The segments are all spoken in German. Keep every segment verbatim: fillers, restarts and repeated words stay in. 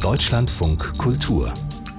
Deutschlandfunk Kultur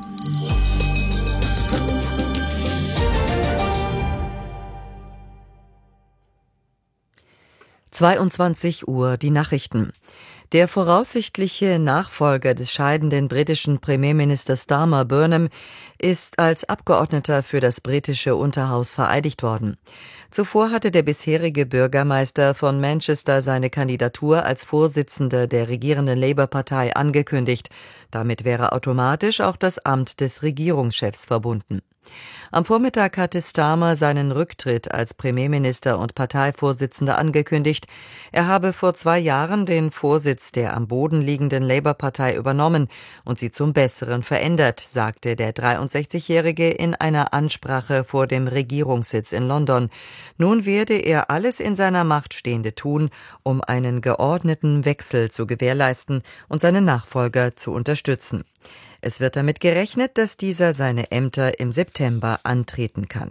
zweiundzwanzig Uhr die Nachrichten. Der voraussichtliche Nachfolger des scheidenden britischen Premierministers Starmer Burnham ist als Abgeordneter für das britische Unterhaus vereidigt worden. Zuvor hatte der bisherige Bürgermeister von Manchester seine Kandidatur als Vorsitzender der regierenden Labour-Partei angekündigt. Damit wäre automatisch auch das Amt des Regierungschefs verbunden. Am Vormittag hatte Starmer seinen Rücktritt als Premierminister und Parteivorsitzender angekündigt. Er habe vor zwei Jahren den Vorsitz der am Boden liegenden Labour-Partei übernommen und sie zum Besseren verändert, sagte der dreiundsechzigjährige in einer Ansprache vor dem Regierungssitz in London. Nun werde er alles in seiner Macht Stehende tun, um einen geordneten Wechsel zu gewährleisten und seine Nachfolger zu unterstützen. Es wird damit gerechnet, dass dieser seine Ämter im September antreten kann.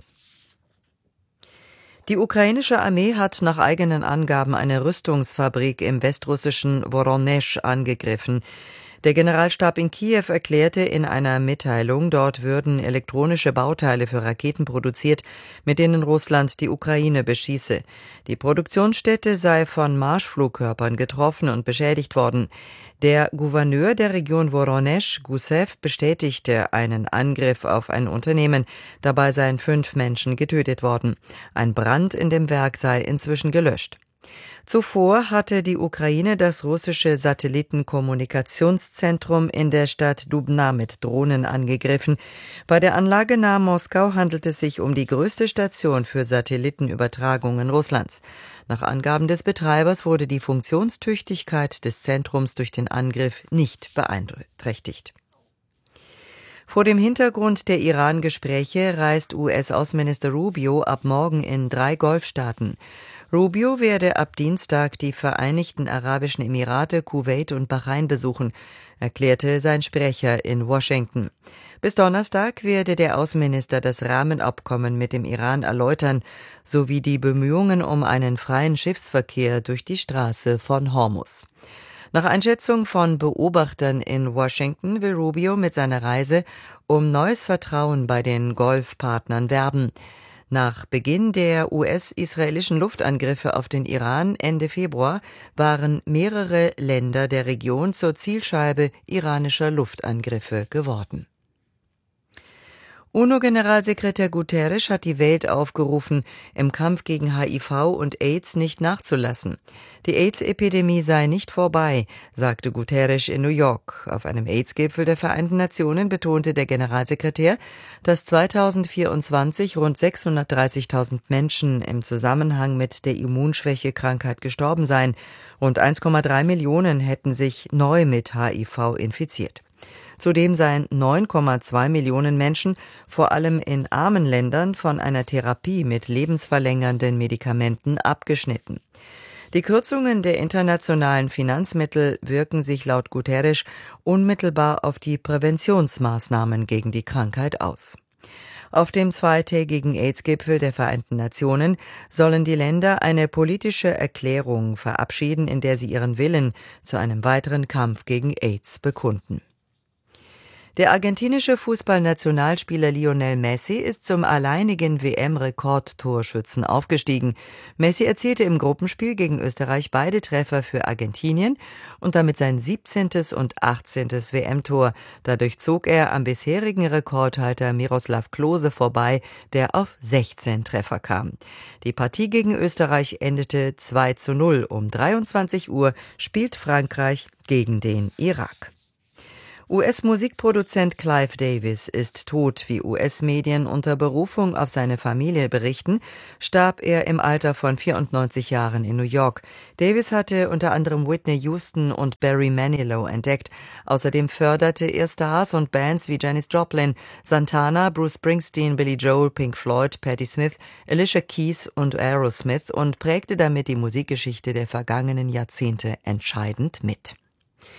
Die ukrainische Armee hat nach eigenen Angaben eine Rüstungsfabrik im westrussischen Woronesch angegriffen. Der Generalstab in Kiew erklärte in einer Mitteilung, dort würden elektronische Bauteile für Raketen produziert, mit denen Russland die Ukraine beschieße. Die Produktionsstätte sei von Marschflugkörpern getroffen und beschädigt worden. Der Gouverneur der Region Woronesch, Gusev, bestätigte einen Angriff auf ein Unternehmen. Dabei seien fünf Menschen getötet worden. Ein Brand in dem Werk sei inzwischen gelöscht. Zuvor hatte die Ukraine das russische Satellitenkommunikationszentrum in der Stadt Dubna mit Drohnen angegriffen. Bei der Anlage nahe Moskau handelt es sich um die größte Station für Satellitenübertragungen Russlands. Nach Angaben des Betreibers wurde die Funktionstüchtigkeit des Zentrums durch den Angriff nicht beeinträchtigt. Vor dem Hintergrund der Iran-Gespräche reist U S-Außenminister Rubio ab morgen in drei Golfstaaten. Rubio werde ab Dienstag die Vereinigten Arabischen Emirate, Kuwait und Bahrain besuchen, erklärte sein Sprecher in Washington. Bis Donnerstag werde der Außenminister das Rahmenabkommen mit dem Iran erläutern, sowie die Bemühungen um einen freien Schiffsverkehr durch die Straße von Hormuz. Nach Einschätzung von Beobachtern in Washington will Rubio mit seiner Reise um neues Vertrauen bei den Golfpartnern werben. Nach Beginn der U S-israelischen Luftangriffe auf den Iran Ende Februar waren mehrere Länder der Region zur Zielscheibe iranischer Luftangriffe geworden. UNO-Generalsekretär Guterres hat die Welt aufgerufen, im Kampf gegen H I V und AIDS nicht nachzulassen. Die AIDS-Epidemie sei nicht vorbei, sagte Guterres in New York. Auf einem AIDS-Gipfel der Vereinten Nationen betonte der Generalsekretär, dass zweitausendvierundzwanzig rund sechshundertdreißigtausend Menschen im Zusammenhang mit der Immunschwäche-Krankheit gestorben seien. Rund eins Komma drei Millionen hätten sich neu mit H I V infiziert. Zudem seien neun Komma zwei Millionen Menschen, vor allem in armen Ländern, von einer Therapie mit lebensverlängernden Medikamenten abgeschnitten. Die Kürzungen der internationalen Finanzmittel wirken sich laut Guterres unmittelbar auf die Präventionsmaßnahmen gegen die Krankheit aus. Auf dem zweitägigen AIDS-Gipfel der Vereinten Nationen sollen die Länder eine politische Erklärung verabschieden, in der sie ihren Willen zu einem weiteren Kampf gegen AIDS bekunden. Der argentinische Fußballnationalspieler Lionel Messi ist zum alleinigen W M-Rekordtorschützen aufgestiegen. Messi erzielte im Gruppenspiel gegen Österreich beide Treffer für Argentinien und damit sein siebzehntes und achtzehntes W M-Tor. Dadurch zog er am bisherigen Rekordhalter Miroslav Klose vorbei, der auf sechzehn Treffer kam. Die Partie gegen Österreich endete zwei zu null. Um dreiundzwanzig Uhr spielt Frankreich gegen den Irak. U S-Musikproduzent Clive Davis ist tot. Wie U S-Medien unter Berufung auf seine Familie berichten, starb er im Alter von vierundneunzig Jahren in New York. Davis hatte unter anderem Whitney Houston und Barry Manilow entdeckt. Außerdem förderte er Stars und Bands wie Janis Joplin, Santana, Bruce Springsteen, Billy Joel, Pink Floyd, Patti Smith, Alicia Keys und Aerosmith und prägte damit die Musikgeschichte der vergangenen Jahrzehnte entscheidend mit.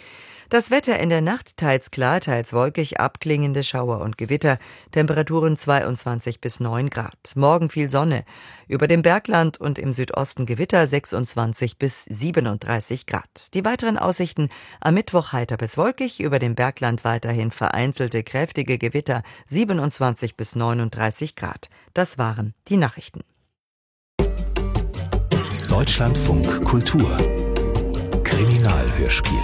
Das Wetter in der Nacht teils klar, teils wolkig, abklingende Schauer und Gewitter, Temperaturen zweiundzwanzig bis neun Grad. Morgen viel Sonne, über dem Bergland und im Südosten Gewitter sechsundzwanzig bis siebenunddreißig Grad. Die weiteren Aussichten: am Mittwoch heiter bis wolkig, über dem Bergland weiterhin vereinzelte kräftige Gewitter, siebenundzwanzig bis neununddreißig Grad. Das waren die Nachrichten. Deutschlandfunk Kultur Kriminalhörspiel.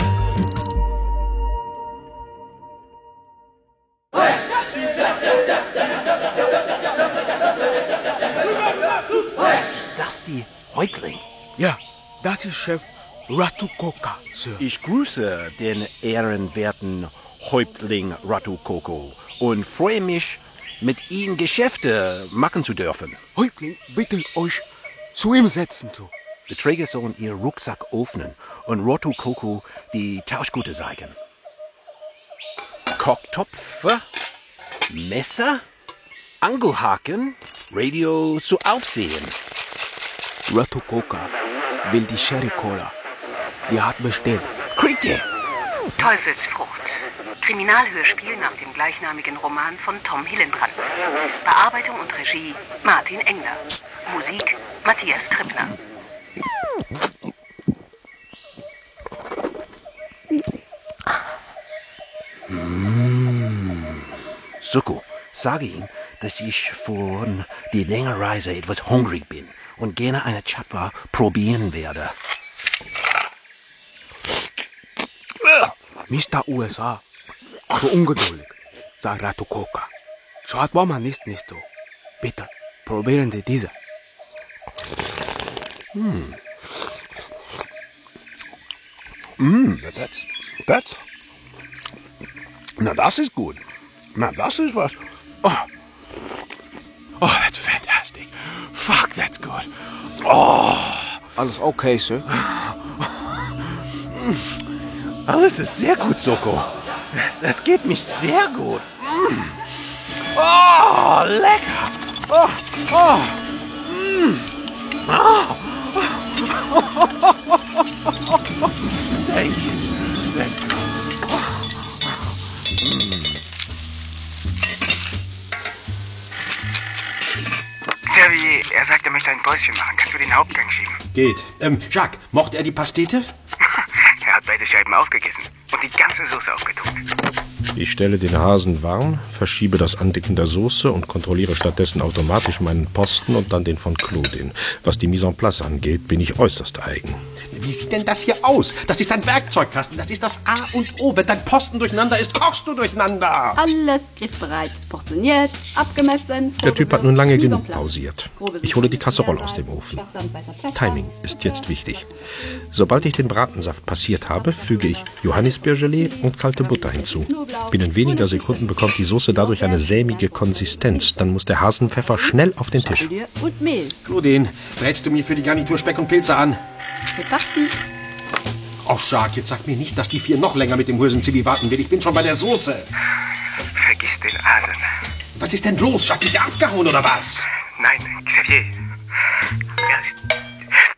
Ist das die Häuptling? Ja, das ist Chef Ratu-Coca, Sir. Ich grüße den ehrenwerten Häuptling Ratu-Coco und freue mich, mit Ihnen Geschäfte machen zu dürfen. Häuptling, bitte euch zu ihm setzen, du. Der Träger soll Ihr Rucksack öffnen und Ratu-Coco die Tauschgute zeigen. Kochtopfe, Messer, Angelhaken, Radio zu Aufsehen. Ratu-Coca will die Sherry Cola. Die hat bestellt. Kriegt ihr? Teufelsfrucht. Kriminalhörspiel nach dem gleichnamigen Roman von Tom Hillenbrand. Bearbeitung und Regie Martin Engler. Musik Matthias Trippner. Mmh. Suko, sage ihm, dass ich von der langen Reise etwas hungrig bin und gerne eine Chatwa probieren werde. Mister U S A, so ungeduldig, sagt Ratu-Coca. So hat man ist nicht so. Bitte, probieren Sie diese. Hm. Mm, that's, that's. Na, das ist gut. Na, das ist was. Oh, oh that's fantastic. Fuck, that's good. Oh. Alles okay, Sir? Alles ist sehr gut, Soko. Das, das geht mich sehr gut. Mm. Oh, lecker. Oh, oh. Mm. Oh. Thank you. That's good. Xavier, er sagt, er möchte ein Päuschen machen. Kannst du den Hauptgang schieben? Geht. Ähm, Jacques, mochte er die Pastete? Er hat beide Scheiben aufgegessen und die ganze Soße aufgetunkt. Ich stelle den Hasen warm, verschiebe das Andicken der Soße und kontrolliere stattdessen automatisch meinen Posten und dann den von Claudine. Was die Mise en place angeht, bin ich äußerst eigen. Wie sieht denn das hier aus? Das ist ein Werkzeugkasten, das ist das A und O. Wenn dein Posten durcheinander ist, kochst du durcheinander. Alles griffbereit, portioniert, abgemessen. Der Typ hat nun lange genug pausiert. Ich hole die Kasserolle aus dem Ofen. Timing ist jetzt wichtig. Sobald ich den Bratensaft passiert habe, füge ich Johannisbeergelee und kalte Butter hinzu. Binnen weniger Sekunden bekommt die Soße dadurch eine sämige Konsistenz. Dann muss der Hasenpfeffer schnell auf den Tisch. Und Mehl. Claudine, brätst du mir für die Garnitur Speck und Pilze an? Oh, Jacques, jetzt sag mir nicht, dass die vier noch länger mit dem Hülsenzivi warten wird. Ich bin schon bei der Soße. Vergiss den Hasen. Was ist denn los, Jacques? Ist der abgehauen oder was? Nein, Xavier. Er ist, er ist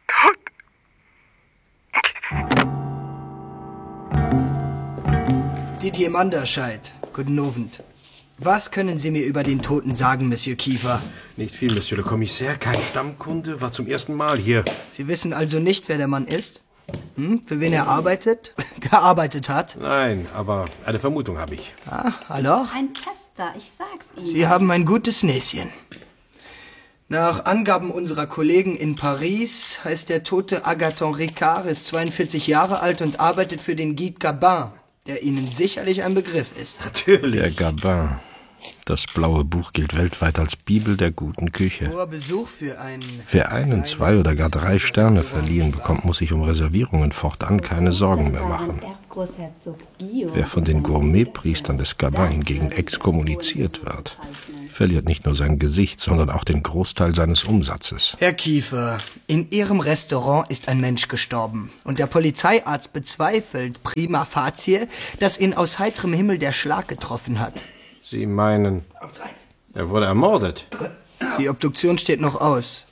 tot. Didier Manderscheid, guten Abend. Was können Sie mir über den Toten sagen, Monsieur Kiefer? Nicht viel, Monsieur le Commissaire. Kein Stammkunde, war zum ersten Mal hier. Sie wissen also nicht, wer der Mann ist? Hm? Für wen er arbeitet? Gearbeitet hat? Nein, aber eine Vermutung habe ich. Ah, hallo? Ein Tester, ich sag's Ihnen. Sie haben ein gutes Näschen. Nach Angaben unserer Kollegen in Paris heißt der Tote Agathon Ricard, ist zweiundvierzig Jahre alt und arbeitet für den Guide Gabin, der Ihnen sicherlich ein Begriff ist. Natürlich. Der Gabin. Das blaue Buch gilt weltweit als Bibel der guten Küche. Hoher Besuch für einen... Wer einen, zwei oder gar drei Sterne verliehen bekommt, muss sich um Reservierungen fortan keine Sorgen mehr machen. Wer von den Gourmetpriestern des Gabin hingegen exkommuniziert wird, verliert nicht nur sein Gesicht, sondern auch den Großteil seines Umsatzes. Herr Kiefer, in Ihrem Restaurant ist ein Mensch gestorben. Und der Polizeiarzt bezweifelt prima facie, dass ihn aus heiterem Himmel der Schlag getroffen hat. Sie meinen, er wurde ermordet? Die Obduktion steht noch aus.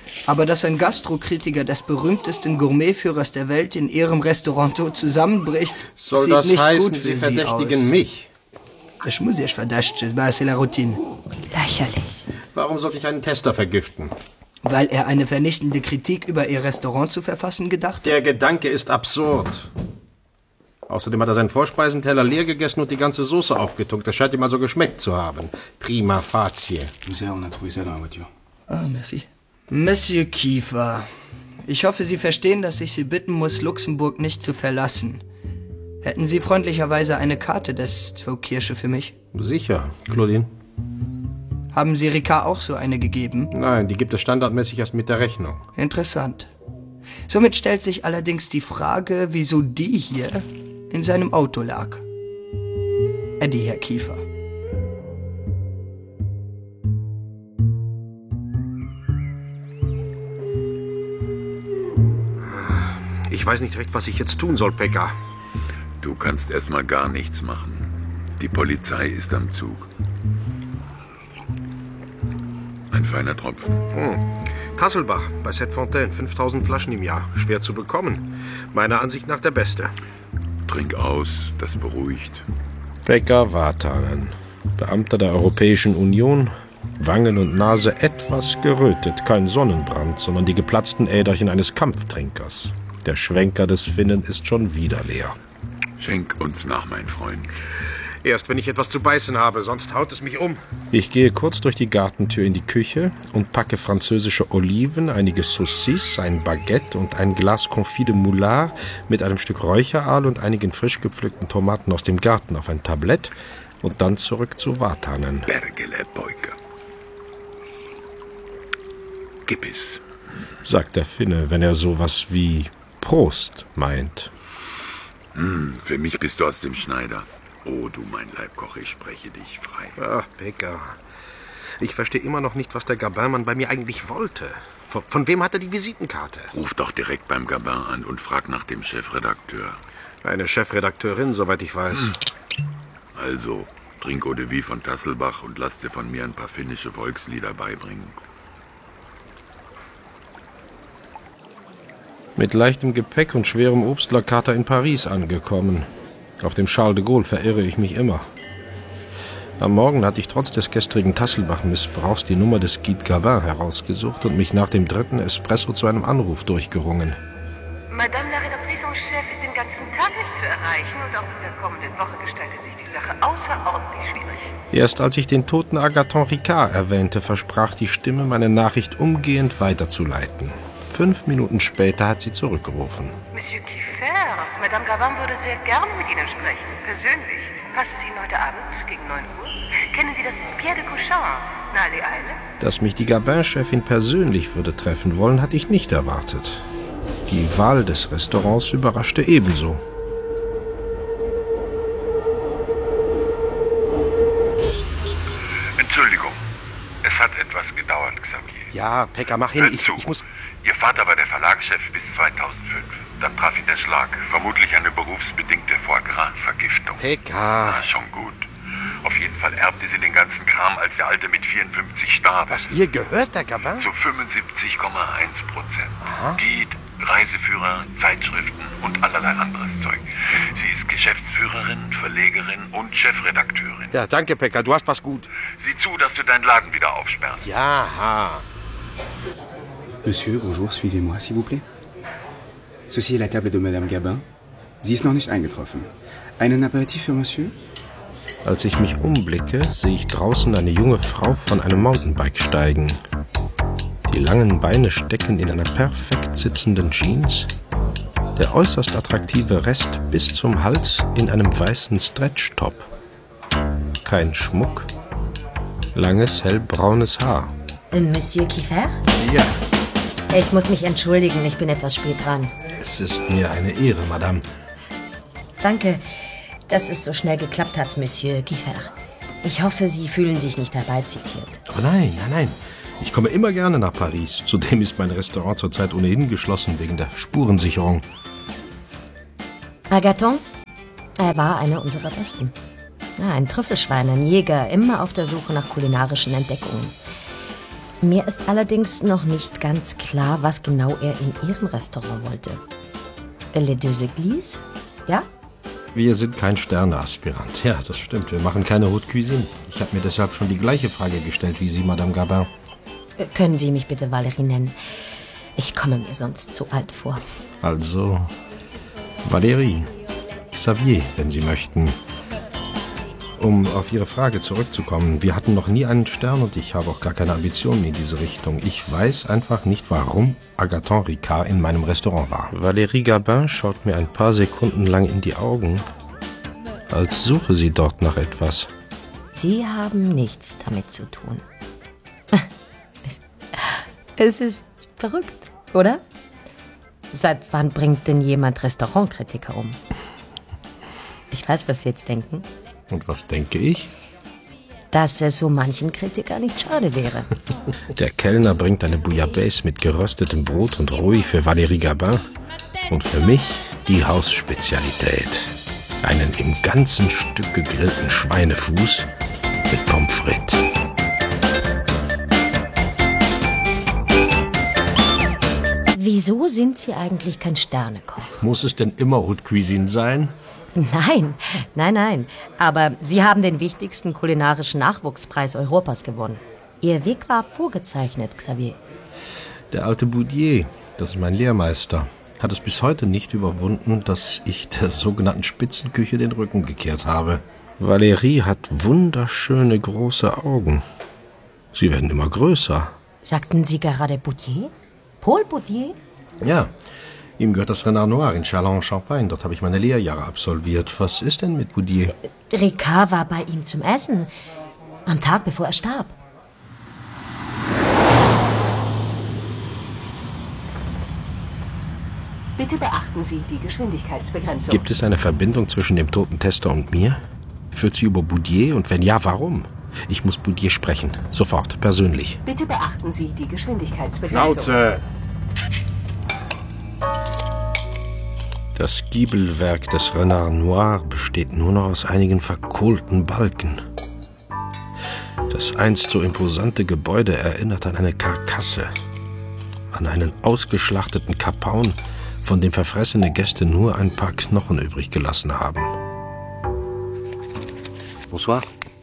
Aber dass ein Gastrokritiker des berühmtesten Gourmetführers der Welt in ihrem Restaurant zusammenbricht, Soll sieht das nicht heißen, gut für Sie Sie verdächtigen aus. mich? Ich muss erst verdächtigen, c'est la routine. Lächerlich. Warum sollte ich einen Tester vergiften? Weil er eine vernichtende Kritik über Ihr Restaurant zu verfassen gedacht hat? Der Gedanke ist absurd. Außerdem hat er seinen Vorspeisenteller leer gegessen und die ganze Soße aufgetunkt. Das scheint ihm also geschmeckt zu haben. Prima facie. Ah, merci. Monsieur Kiefer, ich hoffe, Sie verstehen, dass ich Sie bitten muss, Luxemburg nicht zu verlassen. Hätten Sie freundlicherweise eine Karte des Zwoukirche für mich? Sicher, Claudine. Haben Sie Ricard auch so eine gegeben? Nein, die gibt es standardmäßig erst mit der Rechnung. Interessant. Somit stellt sich allerdings die Frage, wieso die hier in seinem Auto lag. Eddie, Herr Kiefer. Ich weiß nicht recht, was ich jetzt tun soll, Pekka. Du kannst erstmal gar nichts machen. Die Polizei ist am Zug. Ein feiner Tropfen. Hm. Kasselbach bei Sept-Fontaine, fünftausend Flaschen im Jahr. Schwer zu bekommen. Meiner Ansicht nach der beste. Trink aus, das beruhigt. Pekka Vatanen, Beamter der Europäischen Union, Wangen und Nase etwas gerötet. Kein Sonnenbrand, sondern die geplatzten Äderchen eines Kampftrinkers. Der Schwenker des Finnen ist schon wieder leer. Schenk uns nach, mein Freund. Erst wenn ich etwas zu beißen habe, sonst haut es mich um. Ich gehe kurz durch die Gartentür in die Küche und packe französische Oliven, einige Saucisses, ein Baguette und ein Glas Confit de Moulard mit einem Stück Räucheraal und einigen frisch gepflückten Tomaten aus dem Garten auf ein Tablett und dann zurück zu Vatanen. Bergele, Boyke. Gib es, sagt der Finne, wenn er sowas wie Prost meint. Hm, für mich bist du aus dem Schneider. Oh, du mein Leibkoch, ich spreche dich frei. Ach, Pekka. Ich verstehe immer noch nicht, was der Gabinmann bei mir eigentlich wollte. Von, von wem hat er die Visitenkarte? Ruf doch direkt beim Gabin an und frag nach dem Chefredakteur. Eine Chefredakteurin, soweit ich weiß. Hm. Also, trink Eau de Vie von Tasselbach und lass dir von mir ein paar finnische Volkslieder beibringen. Mit leichtem Gepäck und schwerem Obst lag Carter in Paris angekommen. Auf dem Charles de Gaulle verirre ich mich immer. Am Morgen hatte ich trotz des gestrigen Tasselbach-Missbrauchs die Nummer des Guide Gabin herausgesucht und mich nach dem dritten Espresso zu einem Anruf durchgerungen. Madame la Redaktrice en Chef ist den ganzen Tag nicht zu erreichen und auch in der kommenden Woche gestaltet sich die Sache außerordentlich schwierig. Erst als ich den toten Agathon Ricard erwähnte, versprach die Stimme, meine Nachricht umgehend weiterzuleiten. Fünf Minuten später hat sie zurückgerufen. Monsieur Kiefer, Madame Gabin würde sehr gerne mit Ihnen sprechen. Persönlich. Passt es Ihnen heute Abend gegen neun Uhr? Kennen Sie das Pierre de Couchant, nahe der Eile? Dass mich die Gabin-Chefin persönlich würde treffen wollen, hatte ich nicht erwartet. Die Wahl des Restaurants überraschte ebenso. Entschuldigung, es hat etwas gedauert, Xavier. Ja, Pekka, mach hin. Ich, ich muss... Ihr Vater war der Verlagschef bis zweitausendfünf. Dann traf ihn der Schlag. Vermutlich eine berufsbedingte Foie-Gras-Vergiftung. Pekka. Ah, schon gut. Auf jeden Fall erbte sie den ganzen Kram, als der Alte mit vierundfünfzig starb. Was ihr gehört, der Gabin? Zu fünfundsiebzig Komma eins Prozent. Guide, Reiseführer, Zeitschriften und allerlei anderes Zeug. Sie ist Geschäftsführerin, Verlegerin und Chefredakteurin. Ja, danke, Pekka. Du hast was gut. Sieh zu, dass du deinen Laden wieder aufsperrst. Ja. Monsieur, bonjour, suivez-moi, s'il vous plaît. Ceci est la table de Madame Gabin. Sie ist noch nicht eingetroffen. Einen Aperitif für Monsieur? Als ich mich umblicke, sehe ich draußen eine junge Frau von einem Mountainbike steigen. Die langen Beine stecken in einer perfekt sitzenden Jeans. Der äußerst attraktive Rest bis zum Hals in einem weißen Stretch-Top. Kein Schmuck. Langes, hellbraunes Haar. Monsieur Kiefer? Ja. Ich muss mich entschuldigen, ich bin etwas spät dran. Es ist mir eine Ehre, Madame. Danke, dass es so schnell geklappt hat, Monsieur Kiefer. Ich hoffe, Sie fühlen sich nicht herbeizitiert. Oh nein, nein, nein. Ich komme immer gerne nach Paris. Zudem ist mein Restaurant zurzeit ohnehin geschlossen wegen der Spurensicherung. Agathon? Er war einer unserer Besten. Ja, ein Trüffelschwein, ein Jäger, immer auf der Suche nach kulinarischen Entdeckungen. Mir ist allerdings noch nicht ganz klar, was genau er in Ihrem Restaurant wollte. Les Deux Églises? Ja? Wir sind kein Sterneaspirant. Ja, das stimmt. Wir machen keine Haute Cuisine. Ich habe mir deshalb schon die gleiche Frage gestellt wie Sie, Madame Gabin. Äh, können Sie mich bitte Valérie nennen? Ich komme mir sonst zu alt vor. Also, Valérie, Xavier, wenn Sie möchten. Um auf Ihre Frage zurückzukommen, wir hatten noch nie einen Stern und ich habe auch gar keine Ambitionen in diese Richtung. Ich weiß einfach nicht, warum Agathon Ricard in meinem Restaurant war. Valérie Gabin schaut mir ein paar Sekunden lang in die Augen, als suche sie dort nach etwas. Sie haben nichts damit zu tun. Es ist verrückt, oder? Seit wann bringt denn jemand Restaurantkritiker um? Ich weiß, was Sie jetzt denken. Und was denke ich? Dass es so manchen Kritiker nicht schade wäre. Der Kellner bringt eine Bouillabaisse mit geröstetem Brot und Rouille für Valérie Gabin. Und für mich die Hausspezialität. Einen im ganzen Stück gegrillten Schweinefuß mit Pommes frites. Wieso sind Sie eigentlich kein Sternekoch? Muss es denn immer Haute Cuisine sein? Nein, nein, nein. Aber Sie haben den wichtigsten kulinarischen Nachwuchspreis Europas gewonnen. Ihr Weg war vorgezeichnet, Xavier. Der alte Boudier, das ist mein Lehrmeister, hat es bis heute nicht überwunden, dass ich der sogenannten Spitzenküche den Rücken gekehrt habe. Valérie hat wunderschöne große Augen. Sie werden immer größer. Sagten Sie gerade Boudier? Paul Boudier? Ja, ihm gehört das Renard Noir in Châlons-en-Champagne. Dort habe ich meine Lehrjahre absolviert. Was ist denn mit Boudier? Ricard war bei ihm zum Essen. Am Tag, bevor er starb. Bitte beachten Sie die Geschwindigkeitsbegrenzung. Gibt es eine Verbindung zwischen dem toten Tester und mir? Führt sie über Boudier? Und wenn ja, warum? Ich muss Boudier sprechen. Sofort, persönlich. Bitte beachten Sie die Geschwindigkeitsbegrenzung. Schnauze! Das Giebelwerk des Renard Noir besteht nur noch aus einigen verkohlten Balken. Das einst so imposante Gebäude erinnert an eine Karkasse, an einen ausgeschlachteten Kapaun, von dem verfressene Gäste nur ein paar Knochen übrig gelassen haben. Bonsoir.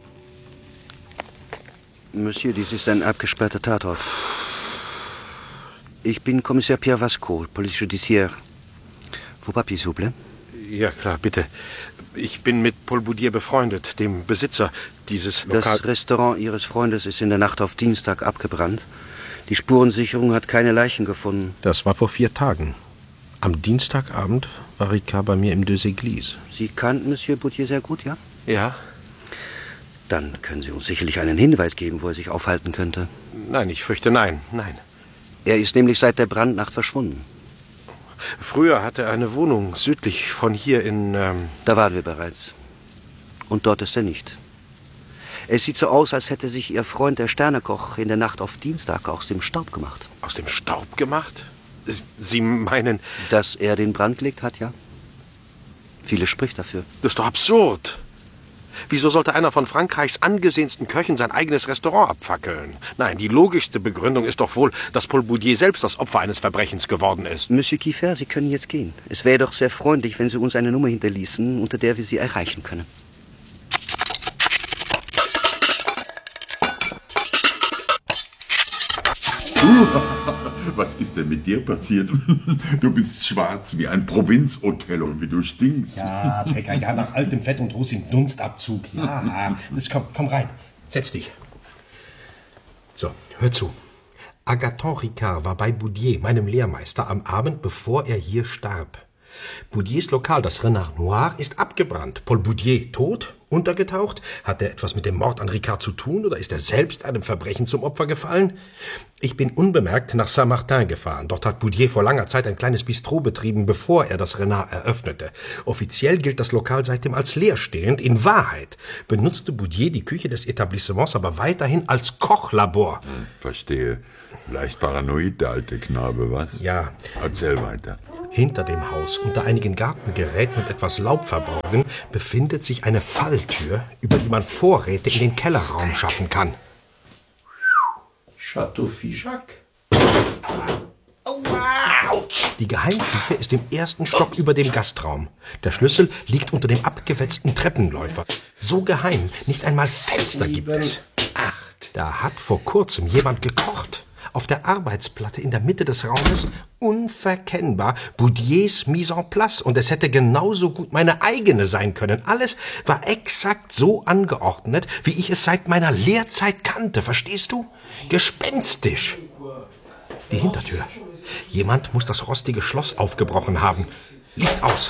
Monsieur, dies ist ein abgesperrter Tatort. Ich bin Kommissar Pierre Vasco, Police Judiciaire. Vos papiers, s'il vous plaît? Ja, klar, bitte. Ich bin mit Paul Boudier befreundet, dem Besitzer dieses Lokal. Das Restaurant Ihres Freundes ist in der Nacht auf Dienstag abgebrannt. Die Spurensicherung hat keine Leichen gefunden. Das war vor vier Tagen. Am Dienstagabend war Ricard bei mir im Deux Églises. Sie kannten Monsieur Boudier sehr gut, ja? Ja. Dann können Sie uns sicherlich einen Hinweis geben, wo er sich aufhalten könnte. Nein, ich fürchte nein, nein. Er ist nämlich seit der Brandnacht verschwunden. Früher hatte er eine Wohnung südlich von hier in... Ähm da waren wir bereits. Und dort ist er nicht. Es sieht so aus, als hätte sich Ihr Freund, der Sternekoch, in der Nacht auf Dienstag aus dem Staub gemacht. Aus dem Staub gemacht? Sie meinen... Dass er den Brand gelegt hat, ja. Vieles spricht dafür. Das ist doch absurd. Wieso sollte einer von Frankreichs angesehensten Köchen sein eigenes Restaurant abfackeln? Nein, die logischste Begründung ist doch wohl, dass Paul Boudier selbst das Opfer eines Verbrechens geworden ist. Monsieur Kiefer, Sie können jetzt gehen. Es wäre doch sehr freundlich, wenn Sie uns eine Nummer hinterließen, unter der wir Sie erreichen können. Was ist denn mit dir passiert? Du bist schwarz wie ein Provinz-Othello und wie du stinkst. Ja, Pekka, ja, nach altem Fett und Ruß im Dunstabzug. Ja, jetzt komm, komm rein. Setz dich. So, hör zu. Agathon Ricard war bei Boudier, meinem Lehrmeister, am Abend, bevor er hier starb. Boudiers Lokal, das Renard Noir, ist abgebrannt. Paul Boudier tot, untergetaucht? Hat er etwas mit dem Mord an Ricard zu tun oder ist er selbst einem Verbrechen zum Opfer gefallen? Ich bin unbemerkt nach Saint-Martin gefahren. Dort hat Boudier vor langer Zeit ein kleines Bistro betrieben, bevor er das Renard eröffnete. Offiziell gilt das Lokal seitdem als leerstehend. In Wahrheit benutzte Boudier die Küche des Etablissements aber weiterhin als Kochlabor. Hm, verstehe. Leicht paranoid, der alte Knabe, was? Ja. Erzähl weiter. Hinter dem Haus, unter einigen Gartengeräten und etwas Laub verborgen, befindet sich eine Falltür, über die man Vorräte in den Kellerraum schaffen kann. Chateau Figeac. Die Geheimküche ist im ersten Stock über dem Gastraum. Der Schlüssel liegt unter dem abgewetzten Treppenläufer. So geheim, nicht einmal Fenster gibt es. Acht. Da hat vor kurzem jemand gekocht. Auf der Arbeitsplatte in der Mitte des Raumes unverkennbar Boudiers Mise en place. Und es hätte genauso gut meine eigene sein können. Alles war exakt so angeordnet, wie ich es seit meiner Lehrzeit kannte. Verstehst du? Gespenstisch. Die Hintertür. Jemand muss das rostige Schloss aufgebrochen haben. Licht aus.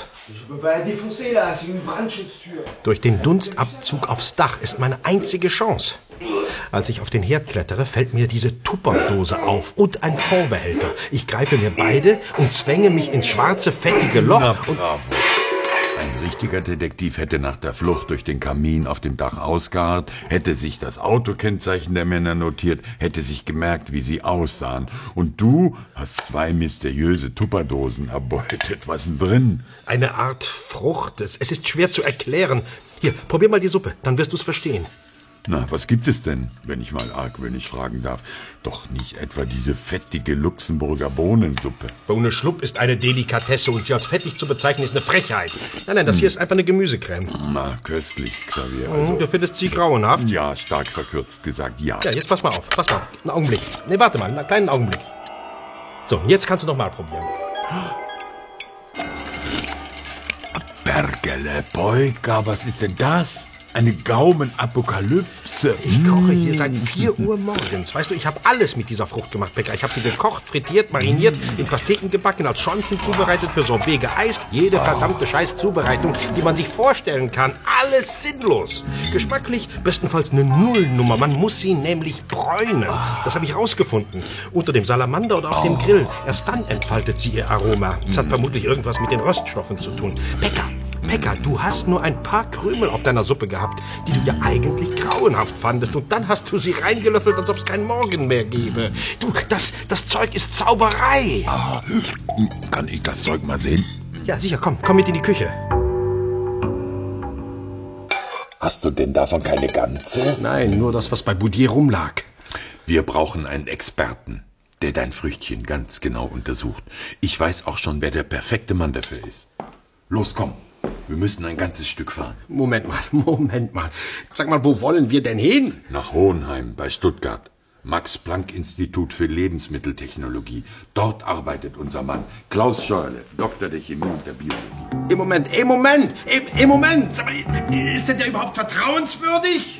Durch den Dunstabzug aufs Dach ist meine einzige Chance. Als ich auf den Herd klettere, fällt mir diese Tupperdose auf und ein Fondbehälter. Ich greife mir beide und zwänge mich ins schwarze, fettige Loch. Na, bravo. Ein richtiger Detektiv hätte nach der Flucht durch den Kamin auf dem Dach ausgeharrt, hätte sich das Autokennzeichen der Männer notiert, hätte sich gemerkt, wie sie aussahen. Und du hast zwei mysteriöse Tupperdosen erbeutet. Was ist denn drin? Eine Art Frucht. Es, es ist schwer zu erklären. Hier, probier mal die Suppe, dann wirst du es verstehen. Na, was gibt es denn, wenn ich mal argwöhnisch fragen darf? Doch nicht etwa diese fettige Luxemburger Bohnensuppe. Bohnenschlupp ist eine Delikatesse und sie als fettig zu bezeichnen ist eine Frechheit. Nein, nein, das hm. hier ist einfach eine Gemüsecreme. Na, köstlich, Xavier. Also, du findest sie grauenhaft? Ja, stark verkürzt gesagt, ja. Ja, jetzt pass mal auf, pass mal auf. Einen Augenblick. Nee, warte mal, einen kleinen Augenblick. So, jetzt kannst du noch mal probieren. Bergele, Beuka, was ist denn das? Eine Gaumenapokalypse. Ich koche hier seit vier Uhr morgens. Weißt du, ich habe alles mit dieser Frucht gemacht, Bäcker. Ich habe sie gekocht, frittiert, mariniert, in Pasteten gebacken, als Schäumchen zubereitet, für Sorbet geeist. Jede verdammte Scheiß-Zubereitung, die man sich vorstellen kann. Alles sinnlos. Geschmacklich bestenfalls eine Nullnummer. Man muss sie nämlich bräunen. Das habe ich rausgefunden. Unter dem Salamander oder auf dem Grill. Erst dann entfaltet sie ihr Aroma. Das hat vermutlich irgendwas mit den Röststoffen zu tun. Bäcker. Pekka, du hast nur ein paar Krümel auf deiner Suppe gehabt, die du ja eigentlich grauenhaft fandest. Und dann hast du sie reingelöffelt, als ob es keinen Morgen mehr gäbe. Du, das, das Zeug ist Zauberei. Ah, kann ich das Zeug mal sehen? Ja, sicher, komm, komm mit in die Küche. Hast du denn davon keine ganze? Nein, nur das, was bei Boudier rumlag. Wir brauchen einen Experten, der dein Früchtchen ganz genau untersucht. Ich weiß auch schon, wer der perfekte Mann dafür ist. Los, komm. Wir müssen ein ganzes Stück fahren. Moment mal, Moment mal. Sag mal, wo wollen wir denn hin? Nach Hohenheim bei Stuttgart. Max-Planck-Institut für Lebensmitteltechnologie. Dort arbeitet unser Mann, Klaus Scheuerle, Doktor der Chemie und der Biologie. Im Moment, im Moment, im, im Moment. Sag mal, ist denn der überhaupt vertrauenswürdig?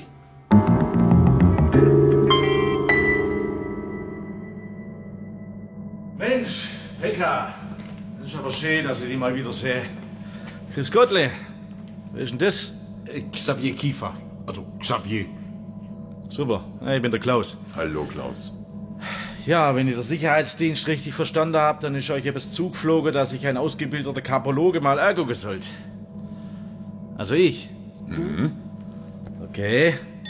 Mensch, Pekka, das ist aber schön, dass ich dich mal wieder sehe. Grüß Gottle. Wer ist denn das? Äh, Xavier Kiefer. Also Xavier. Super, ich bin der Klaus. Hallo, Klaus. Ja, wenn ihr den Sicherheitsdienst richtig verstanden habt, dann ist euch etwas zugeflogen, dass ich ein ausgebildeter Karpologe mal angucken sollte. Also ich. Mhm. Okay.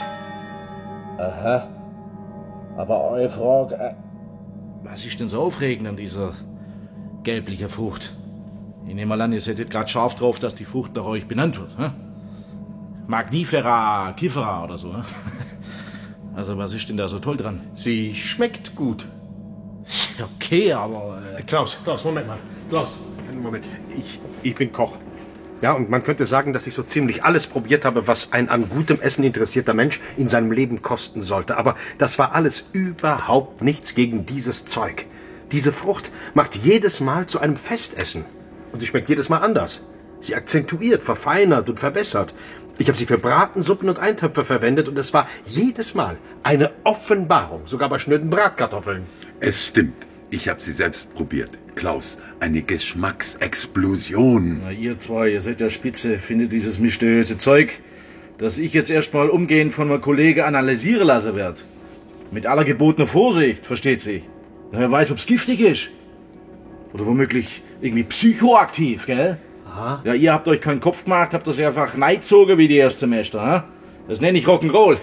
Aha. Aber eure Frage... Äh, was ist denn so aufregend an dieser gelblichen Frucht? Ich nehme mal an, ihr seid gerade scharf drauf, dass die Frucht nach euch benannt wird. Hä? Magnifera, Kifera oder so. Hä? Also was ist denn da so toll dran? Sie schmeckt gut. Okay, aber... Äh Klaus, Klaus, Moment mal. Klaus, Moment. Ich, ich bin Koch. Ja, und man könnte sagen, dass ich so ziemlich alles probiert habe, was ein an gutem Essen interessierter Mensch in seinem Leben kosten sollte. Aber das war alles überhaupt nichts gegen dieses Zeug. Diese Frucht macht jedes Mal zu einem Festessen. Und sie schmeckt jedes Mal anders. Sie akzentuiert, verfeinert und verbessert. Ich habe sie für Bratensuppen und Eintöpfe verwendet und es war jedes Mal eine Offenbarung, sogar bei schnöden Bratkartoffeln. Es stimmt. Ich habe sie selbst probiert. Klaus, eine Geschmacksexplosion. Na, ihr zwei, ihr seid ja spitze, findet dieses mysteriöse Zeug, das ich jetzt erstmal umgehend von meinem Kollegen analysieren lassen werde. Mit aller gebotenen Vorsicht, versteht sich. Wer weiß, ob's giftig ist. Oder womöglich irgendwie psychoaktiv, gell? Aha. Ja, ihr habt euch keinen Kopf gemacht, habt das einfach neizogen wie die Erstsemester, ha? Das nenne ich Rock'n'Roll.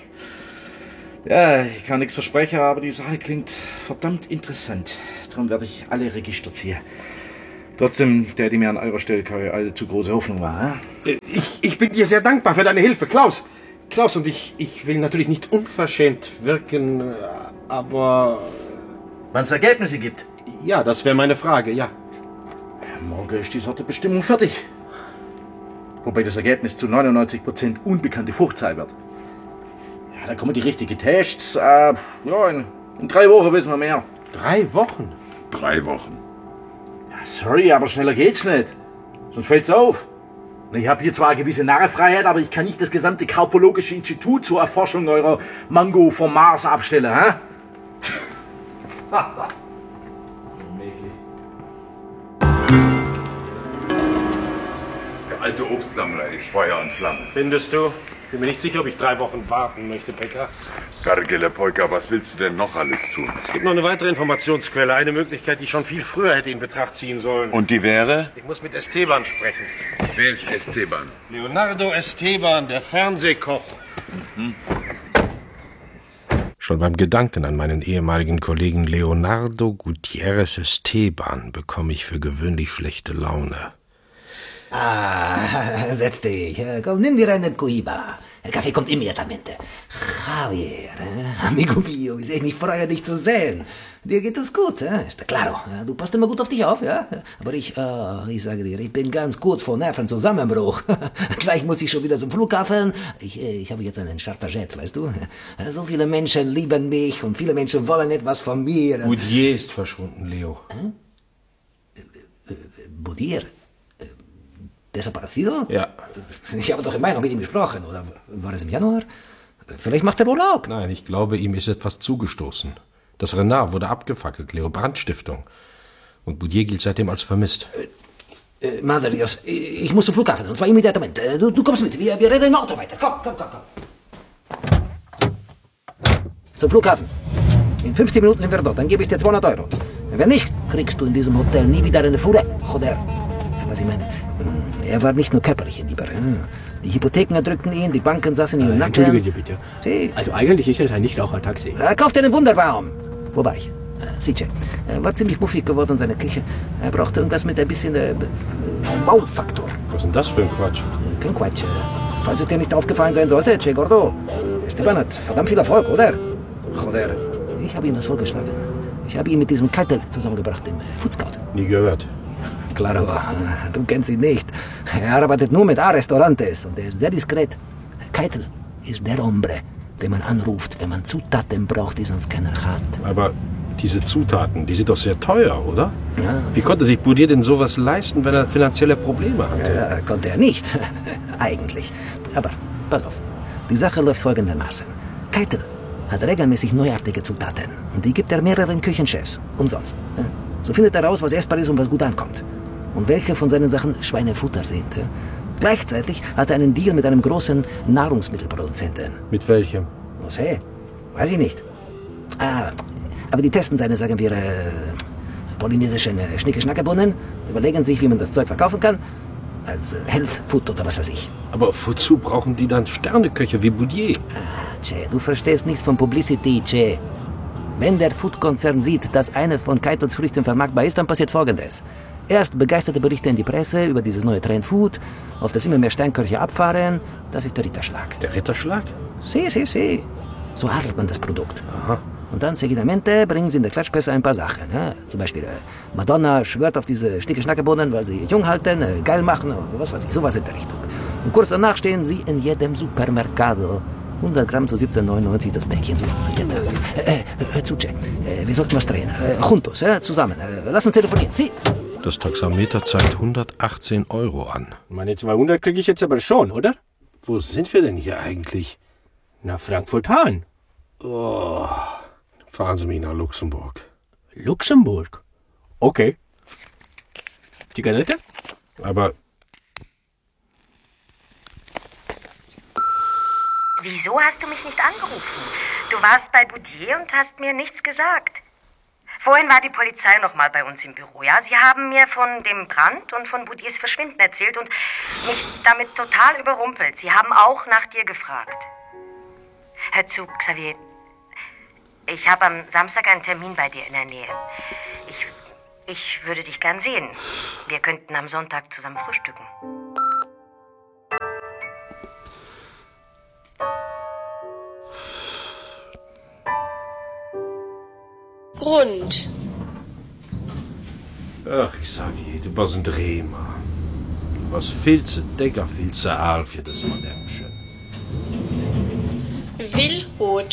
Ja, ich kann nichts versprechen, aber die Sache klingt verdammt interessant. Darum werde ich alle Register ziehen. Trotzdem, der, die mir an eurer Stelle keine allzu große Hoffnung war, ha? Ich, ich bin dir sehr dankbar für deine Hilfe, Klaus. Klaus, und ich, ich will natürlich nicht unverschämt wirken, aber... Wann es Ergebnisse gibt? Ja, das wäre meine Frage, ja. Morgen ist die Sorte Bestimmung fertig. Wobei das Ergebnis zu neunundneunzig Prozent unbekannte Frucht sein wird. Ja, dann kommen die richtigen Tests. Äh, ja, in, in drei Wochen wissen wir mehr. Drei Wochen? Drei Wochen. Ja, sorry, aber schneller geht's nicht. Sonst fällt's auf. Ich habe hier zwar eine gewisse Narrenfreiheit, aber ich kann nicht das gesamte Karpologische Institut zur Erforschung eurer Mango vom Mars abstellen, hä? Der alte Obstsammler ist Feuer und Flamme. Findest du? Bin mir nicht sicher, ob ich drei Wochen warten möchte, Bäcker. Gargele Polka, was willst du denn noch alles tun? Es gibt noch eine weitere Informationsquelle, eine Möglichkeit, die ich schon viel früher hätte in Betracht ziehen sollen. Und die wäre? Ich muss mit Esteban sprechen. Wer ist Esteban? Leonardo Esteban, der Fernsehkoch. Mhm. Schon beim Gedanken an meinen ehemaligen Kollegen Leonardo Gutierrez Esteban bekomme ich für gewöhnlich schlechte Laune. Ah, setz dich. Komm, nimm dir eine Cuiba. Der Kaffee kommt immediatamente. Javier, eh? Amigo mio, wie sehr ich mich freue, dich zu sehen. Dir geht es gut, eh? Ist claro. Du passt immer gut auf dich auf, ja? Aber ich, oh, ich sage dir, ich bin ganz kurz vor Nervenzusammenbruch. Gleich muss ich schon wieder zum Flughafen. Ich, ich habe jetzt einen Charterjet, weißt du? So viele Menschen lieben mich und viele Menschen wollen etwas von mir. Boudier ist verschwunden, Leo. Äh? Boudier? Desaparecido? Ja. Ich habe doch im Mai noch mit ihm gesprochen, oder war es im Januar? Vielleicht macht er Urlaub. Nein, ich glaube, ihm ist etwas zugestoßen. Das Renard wurde abgefackelt, Leo, Brandstiftung. Und Boudier gilt seitdem als vermisst. Äh, äh, Madre Dios, ich muss zum Flughafen, und zwar immediatamente. Du, du kommst mit, wir, wir reden im Auto weiter. Komm, komm, komm, komm. Zum Flughafen. In fünfzehn Minuten sind wir dort, dann gebe ich dir zweihundert Euro. Wenn nicht, kriegst du in diesem Hotel nie wieder eine Fuhre. Joder. Was ich meine, er war nicht nur körperlich ein Lieber. Die Hypotheken erdrückten ihn, die Banken saßen in ihrem äh, Nacken. Entschuldige bitte. Sie. Also eigentlich ist es ein Nichtraucher-Taxi. Er kauft einen Wunderbaum. Wo war ich? Äh, Siche. Er war ziemlich muffig geworden in seiner Küche. Er brauchte irgendwas mit ein bisschen äh, Baumfaktor. Was ist denn das für ein Quatsch? Äh, kein Quatsch. Falls es dir nicht aufgefallen sein sollte, Che Gordo. Esteban hat verdammt viel Erfolg, oder? Joder. Ich habe ihm das vorgeschlagen. Ich habe ihn mit diesem Keitel zusammengebracht, dem äh, Food Scout. Nie gehört. Claro, du kennst ihn nicht. Er arbeitet nur mit A-Restaurantes und er ist sehr diskret. Keitel ist der Hombre, den man anruft, wenn man Zutaten braucht, die sonst keiner hat. Aber diese Zutaten, die sind doch sehr teuer, oder? Ja. Wie konnte sich Boudier denn sowas leisten, wenn er finanzielle Probleme hatte? Ja, konnte er nicht. Eigentlich. Aber pass auf. Die Sache läuft folgendermaßen. Keitel hat regelmäßig neuartige Zutaten. Und die gibt er mehreren Küchenchefs. Umsonst. So findet er raus, was essbar ist und was gut ankommt. Und welche von seinen Sachen Schweinefutter sind. Ja? Gleichzeitig hat er einen Deal mit einem großen Nahrungsmittelproduzenten. Mit welchem? Was, hey? Weiß ich nicht. Ah, aber die testen seine, sagen wir, äh, polynesischen äh, Schnicke-Schnacke-Bohnen, überlegen sich, wie man das Zeug verkaufen kann, als äh, Health Food oder was weiß ich. Aber wozu brauchen die dann Sterneköche wie Boudier? Ah, Che, du verstehst nichts von Publicity, Che. Wenn der Food-Konzern sieht, dass eine von Keitels Früchten vermarktbar ist, dann passiert Folgendes. Erst begeisterte Berichte in die Presse über dieses neue Trend Food, auf das immer mehr Sternköche abfahren. Das ist der Ritterschlag. Der Ritterschlag? Si, si, si. So adelt man das Produkt. Aha. Und dann, seguidamente, bringen sie in der Klatschpresse ein paar Sachen. Ja? Zum Beispiel, äh, Madonna schwört auf diese Schnicke-Schnacke-Bohnen, weil sie jung halten, äh, geil machen, oder was weiß ich, sowas in der Richtung. Und kurz danach stehen sie in jedem Supermercado. hundert Gramm zu siebzehn neunundneunzig das Päckchen, so funktioniert das. Äh, äh, hör zu, Che. Äh, wir sollten was drehen. Äh, juntos, äh, zusammen. Äh, lass uns telefonieren. Sie. Das Taxameter zeigt hundertachtzehn Euro an. Meine zweihundert kriege ich jetzt aber schon, oder? Wo sind wir denn hier eigentlich? Na, Frankfurt-Hahn. Oh, fahren Sie mich nach Luxemburg. Luxemburg? Okay. Zigarette? Aber... Wieso hast du mich nicht angerufen? Du warst bei Boudier und hast mir nichts gesagt. Vorhin war die Polizei noch mal bei uns im Büro, ja? Sie haben mir von dem Brand und von Boudiers Verschwinden erzählt und mich damit total überrumpelt. Sie haben auch nach dir gefragt. Hör zu, Xavier. Ich habe am Samstag einen Termin bei dir in der Nähe. Ich, ich würde dich gern sehen. Wir könnten am Sonntag zusammen frühstücken. Grund? Ach, Xavier, du bist ein Drehmer. Du bist viel zu dicker, viel zu alt für das Madamchen. Wilrot.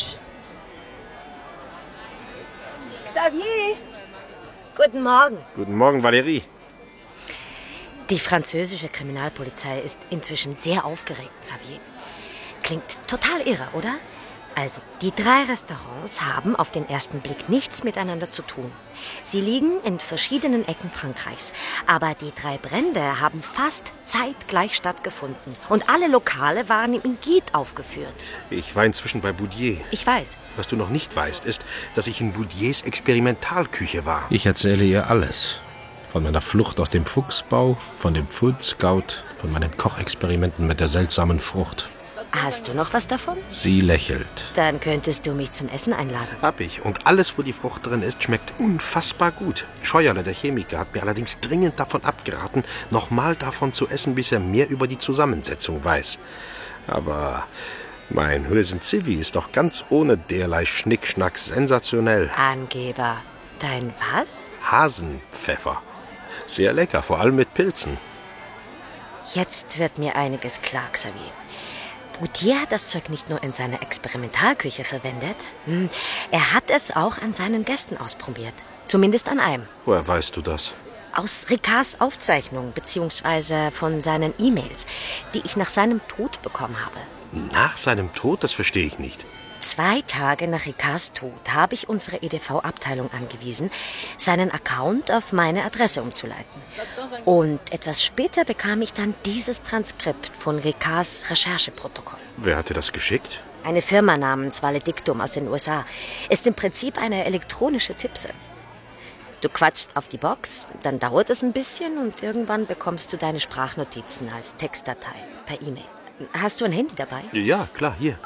Xavier! Guten Morgen. Guten Morgen, Valérie. Die französische Kriminalpolizei ist inzwischen sehr aufgeregt, Xavier. Klingt total irre, oder? Also, die drei Restaurants haben auf den ersten Blick nichts miteinander zu tun. Sie liegen in verschiedenen Ecken Frankreichs. Aber die drei Brände haben fast zeitgleich stattgefunden. Und alle Lokale waren im Guide aufgeführt. Ich war inzwischen bei Boudier. Ich weiß. Was du noch nicht weißt, ist, dass ich in Boudiers Experimentalküche war. Ich erzähle ihr alles. Von meiner Flucht aus dem Fuchsbau, von dem Food Scout, von meinen Kochexperimenten mit der seltsamen Frucht. Hast du noch was davon? Sie lächelt. Dann könntest du mich zum Essen einladen. Hab ich. Und alles, wo die Frucht drin ist, schmeckt unfassbar gut. Scheuerle, der Chemiker, hat mir allerdings dringend davon abgeraten, nochmal davon zu essen, bis er mehr über die Zusammensetzung weiß. Aber mein Hülsen-Zivi ist doch ganz ohne derlei Schnickschnack sensationell. Angeber. Dein was? Hasenpfeffer. Sehr lecker, vor allem mit Pilzen. Jetzt wird mir einiges klar, Xavier. Boudier hat das Zeug nicht nur in seiner Experimentalküche verwendet, er hat es auch an seinen Gästen ausprobiert. Zumindest an einem. Woher weißt du das? Aus Ricards Aufzeichnungen beziehungsweise von seinen E-Mails, die ich nach seinem Tod bekommen habe. Nach seinem Tod? Das verstehe ich nicht. Zwei Tage nach Ricards Tod habe ich unsere E D V-Abteilung angewiesen, seinen Account auf meine Adresse umzuleiten. Und etwas später bekam ich dann dieses Transkript von Ricards Rechercheprotokoll. Wer hat dir das geschickt? Eine Firma namens Valedictum aus den U S A. Ist im Prinzip eine elektronische Tippse. Du quatschst auf die Box, dann dauert es ein bisschen und irgendwann bekommst du deine Sprachnotizen als Textdatei per E-Mail. Hast du ein Handy dabei? Ja, klar, hier.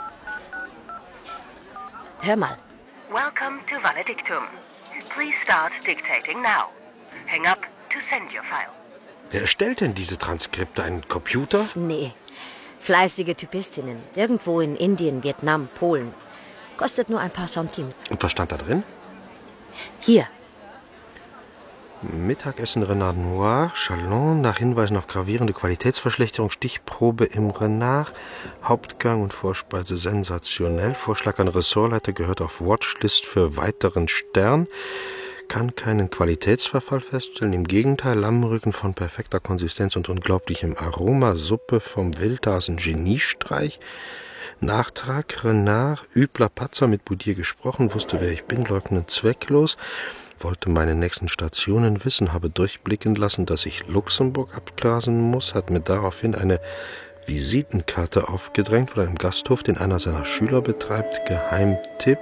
Hör mal. Welcome to Valedictum. Please start dictating now. Hang up to send your file. Wer erstellt denn diese Transkripte? Ein Computer? Nee. Fleißige Typistinnen. Irgendwo in Indien, Vietnam, Polen. Kostet nur ein paar Centimes. Und was stand da drin? Hier. Mittagessen Renard Noir, Chalon, nach Hinweisen auf gravierende Qualitätsverschlechterung, Stichprobe im Renard, Hauptgang und Vorspeise sensationell, Vorschlag an Ressortleiter gehört auf Watchlist für weiteren Stern, kann keinen Qualitätsverfall feststellen, im Gegenteil, Lammrücken von perfekter Konsistenz und unglaublichem Aroma, Suppe vom Wildhasen, Geniestreich, Nachtrag, Renard, übler Patzer, mit Boudier gesprochen, wusste, wer ich bin, leugnend zwecklos, wollte meine nächsten Stationen wissen, habe durchblicken lassen, dass ich Luxemburg abgrasen muss, hat mir daraufhin eine Visitenkarte aufgedrängt von einem Gasthof, den einer seiner Schüler betreibt, Geheimtipp.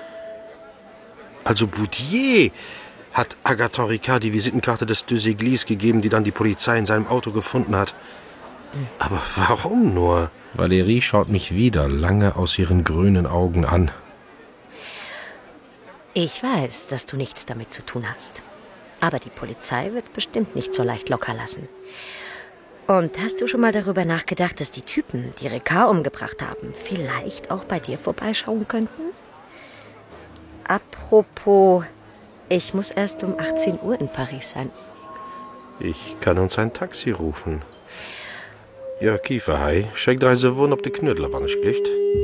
Also Boudier hat Agathon Ricard die Visitenkarte des Deux Églises gegeben, die dann die Polizei in seinem Auto gefunden hat. Aber warum nur? Valérie schaut mich wieder lange aus ihren grünen Augen an. Ich weiß, dass du nichts damit zu tun hast. Aber die Polizei wird bestimmt nicht so leicht locker lassen. Und hast du schon mal darüber nachgedacht, dass die Typen, die Ricard umgebracht haben, vielleicht auch bei dir vorbeischauen könnten? Apropos, ich muss erst um achtzehn Uhr in Paris sein. Ich kann uns ein Taxi rufen. Ja, Kieferhai, check drei Sevon op de Knödler, wann ich glicht.